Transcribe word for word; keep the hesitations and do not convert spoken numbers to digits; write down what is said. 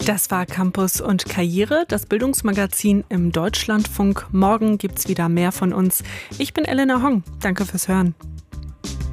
Das war Campus und Karriere, das Bildungsmagazin im Deutschlandfunk. Morgen gibt's wieder mehr von uns. Ich bin Elena Hong. Danke fürs Hören.